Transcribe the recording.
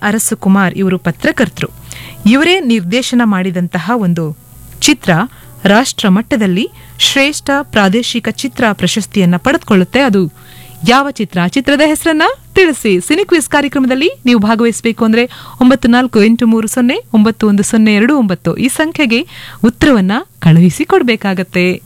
ಅರಸು ಕುಮಾರ್ ಇವರು ಪತ್ರಕರ್ತರು. ಇವರೇ ನಿರ್ದೇಶನ ಮಾಡಿದಂತಹ ಒಂದು ಚಿತ್ರ ರಾಷ್ಟ್ರ ಮಟ್ಟದಲ್ಲಿ ಶ್ರೇಷ್ಠ ಪ್ರಾದೇಶಿಕ ಚಿತ್ರ ಪ್ರಶಸ್ತಿಯನ್ನ ಪಡೆದುಕೊಳ್ಳುತ್ತೆ. ಅದು ಯಾವ ಚಿತ್ರ? ಚಿತ್ರದ ಹೆಸರನ್ನ ತಿಳಿಸಿ. ಸಿನಿಕ್ವಿಸ್ ಕಾರ್ಯಕ್ರಮದಲ್ಲಿ ನೀವು ಭಾಗವಹಿಸಬೇಕು ಅಂದ್ರೆ 9483091029 ಈ ಸಂಖ್ಯೆಗೆ ಉತ್ತರವನ್ನ ಕಳುಹಿಸಿ ಕೊಡಬೇಕಾಗತ್ತೆ.